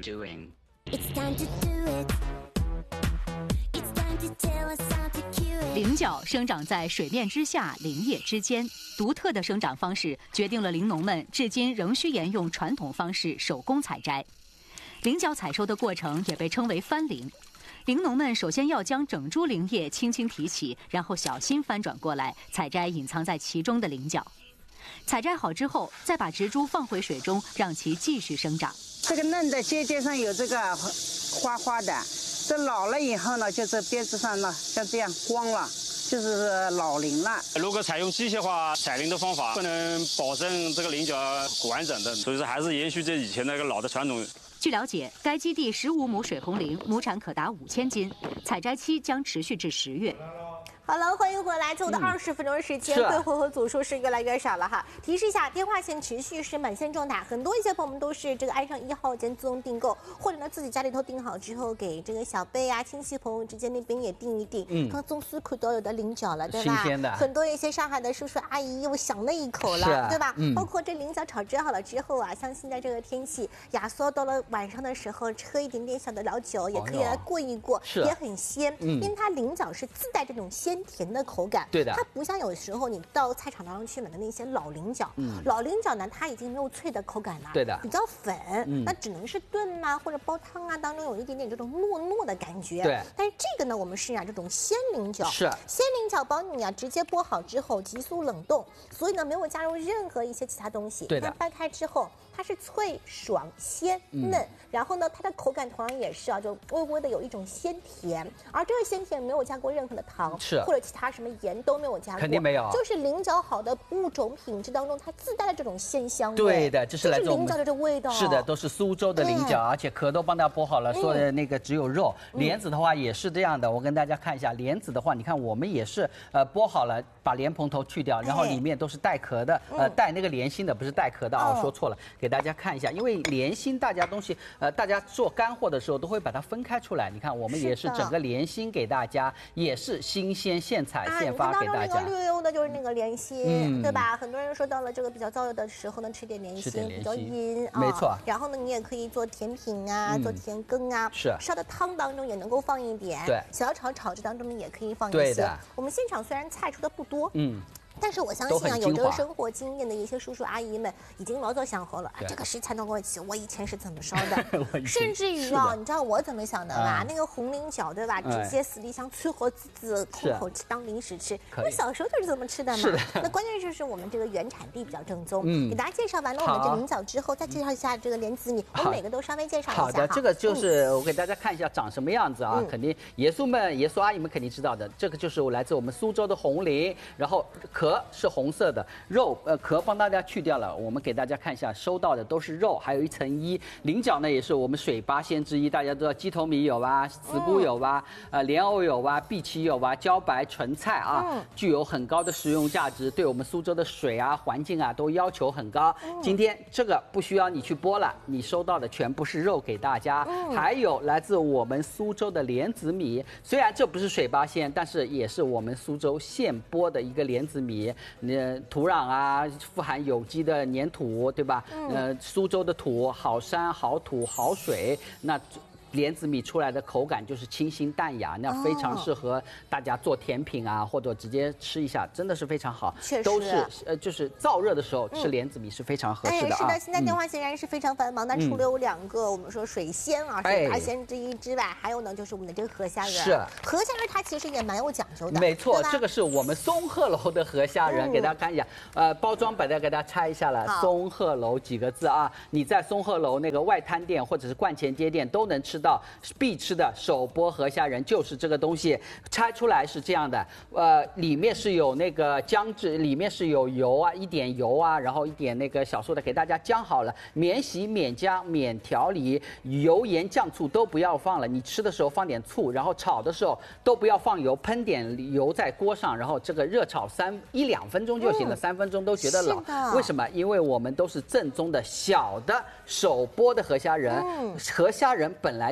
doing. It's time to do it. It's time to tell us how to cue it. 菱角生长在水面之下、林叶之间，独特的生长方式决定了林农们至今仍需沿用传统方式手工采摘。菱角采收的过程也被称为翻菱。林农们首先要将整株菱叶轻轻提起，然后小心翻转过来，采摘隐藏在其中的菱角。采摘好之后，再把植株放回水中，让其继续生长。 这个嫩的尖尖上有这个花花的，这老了以后呢，就是边子上呢像这样光了，就是老龄了。 如果采用机械化采菱的方法，不能保证这个菱角完整的，所以说还是延续这以前那个老的传统。 据了解，该基地15亩水红菱亩产可达5000斤，采摘期将持续至10月。 好了，欢迎回来。最后的20分钟时间，贵回合组数是越来越少了哈。提示一下，电话线持续是满线状态，很多一些朋友们都是这个按上1号键自动订购，或者呢自己家里头订好之后，给这个小辈啊、亲戚朋友之间那边也订一订。刚总是看到有的菱角了，对吧？ 新鲜的。 很多一些上海的叔叔阿姨又想那一口了，对吧？包括这菱角炒制好了之后啊，像现在这个天气，压缩到了晚上的时候，喝一点点小的老酒，也可以来过一过，也很鲜。因为它菱角是自带这种鲜甜的口感。 对的， 它不像有时候你到菜场当中去买的那些老菱角，老菱角呢，它已经没有脆的口感了， 对的， 比较粉，那只能是炖啊或者煲汤啊当中有一点点这种糯糯的感觉。 对， 但是这个呢，我们是这种鲜菱角， 是鲜菱角帮你直接剥好之后急速冷冻，所以呢没有加入任何一些其他东西。 对的， 它掰开之后。它是脆爽鲜嫩，然后呢，它的口感同样也是就微微的有一种鲜甜，而这个鲜甜没有加过任何的糖，或者其他什么盐都没有加过， 肯定没有， 就是菱角好的物种品质当中它自带的这种鲜香味。 对的，这是来自菱角的这味道。 是的，都是苏州的菱角，而且壳都帮大家剥好了，说的那个只有肉。莲子的话也是这样的，我跟大家看一下，莲子的话，你看我们也是剥好了，把莲蓬头去掉，然后里面都是带壳的，带那个莲心的，不是带壳的啊，我说错了，给大家看一下。因为莲心大家东西，大家做干货的时候都会把它分开出来。你看，我们也是整个莲心给大家，也是新鲜现采现发给大家。 那个绿油的就是那个莲心，对吧？很多人说到了这个比较燥热的时候呢，吃点莲心比较阴啊。 没错。 然后呢，你也可以做甜品啊，做甜羹啊， 是烧的汤当中也能够放一点。 对。 小炒制当中呢也可以放一些。 对的。 我们现场虽然菜出的不多，但是我相信有这个生活经验的一些叔叔阿姨们已经老早想好了，这个食材能给我起，我以前是怎么烧的，甚至于你知道我怎么想的吧？那个红菱角对吧？直接死里香淬火滋滋，口吃当零食吃。我小时候就是这么吃的嘛。那关键就是我们这个原产地比较正宗。给大家介绍完了我们这菱角之后，再介绍一下这个莲子米，我们每个都稍微介绍一下。 好的，这个就是我给大家看一下长什么样子啊，肯定爷叔阿姨们肯定知道的。这个就是来自我们苏州的红菱，然后壳是红色的，肉壳帮大家去掉了。我们给大家看一下，收到的都是肉，还有一层衣。菱角呢也是我们水八仙之一，大家知道鸡头米有啊，子菇有啊，莲藕有啊，碧琪有啊，茭白纯菜啊，具有很高的食用价值，对我们苏州的水啊、环境啊都要求很高。今天这个不需要你去剥了，你收到的全部是肉给大家。还有来自我们苏州的莲子米，虽然这不是水八仙，但是也是我们苏州现剥的一个莲子米。土壤啊，富含有机的粘土，对吧？苏州的土好山好土好水，那莲子米出来的口感就是清新淡雅，那非常适合大家做甜品啊，或者直接吃一下，真的是非常好。 确实， 都是就是燥热的时候吃莲子米是非常合适的啊。 是的，现在电话显然是非常繁忙，但除了有2个我们说水仙啊，水八仙之一之外，还有呢就是我们的这个河虾仁。 是河虾仁它其实也蛮有讲究的。 没错，这个是我们松鹤楼的河虾仁，给大家看一下。包装本来给大家拆一下了，松鹤楼几个字啊？你在松鹤楼那个外滩店或者是冠前街店都能吃到必吃的手剥河虾仁，就是这个东西。拆出来是这样的，里面是有那个姜汁，里面是有油啊，一点油啊，然后一点那个小苏的，给大家姜好了，免洗、免姜、免调理，油盐酱醋都不要放了。你吃的时候放点醋，然后炒的时候都不要放油，喷点油在锅上，然后这个热炒1-2分钟就行了，3分钟都觉得老。为什么？因为我们都是正宗的小的手剥的河虾仁，河虾仁本来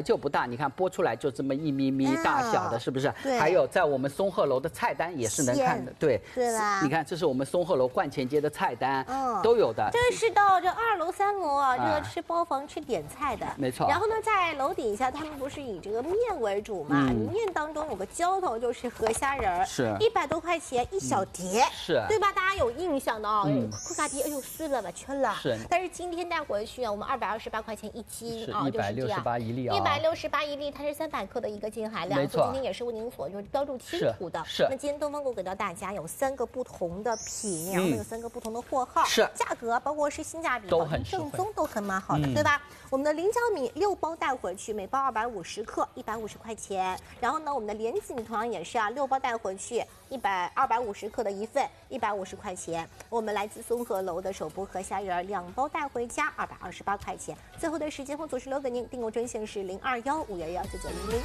就不大，你看剥出来就这么1咪咪大小的，是不是？ 对。 还有在我们松鹤楼的菜单也是能看的，对。 对啦。 你看，这是我们松鹤楼冠前街的菜单，都有的。 这是到这2楼、3楼啊，这个吃包房吃点菜的， 没错。 然后呢，在楼底下，他们不是以这个面为主嘛？面当中有个浇头，就是河虾仁儿， 是 100多块钱1小碟， 是， 对吧？大家有印象的啊，库卡迪，哎呦撕了吧，圈了。 是。 但是今天带回去啊，我们228块钱1斤啊， 就是这样，168一粒啊 ，168一粒，它是300克的一个净含量，所以今天也是为您所就是标注清楚的。 是。 那今天东方购给到大家有3个不同的品，然后有3个不同的货号， 是价格包括是性价比都很正宗，都很蛮好的，对吧？我们的菱角米6包带回去，每包250克，150块钱。然后呢，我们的莲子米同样也是啊，6包带回去，250克的一份，150块钱。我们来自松鹤楼的手剥河虾仁2包带回家，228块钱。最后的时间或左是留给您，订购专线是021-511-9900。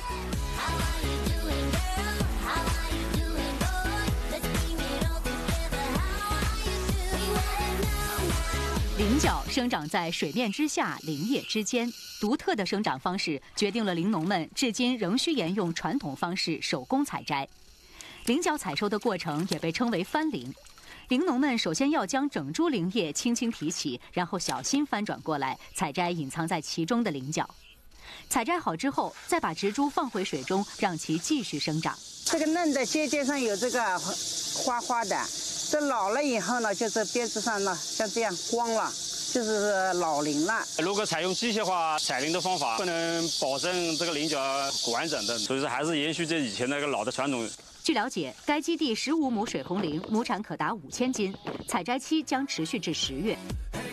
菱角生长在水面之下，林叶之间，独特的生长方式决定了林农们至今仍需沿用传统方式手工采摘。菱角采收的过程也被称为翻菱。林农们首先要将整株菱叶轻轻提起，然后小心翻转过来，采摘隐藏在其中的菱角。采摘好之后，再把植株放回水中，让其继续生长。 这个嫩的尖尖上有这个花花的，这老了以后呢，就是边子上呢像这样光了，就是老菱了。 如果采用机械化采菱的方法，不能保证这个菱角完整的，所以说还是延续这以前那个老的传统。 据了解，该基地15亩水红菱，亩产可达5000斤，采摘期将持续至10月。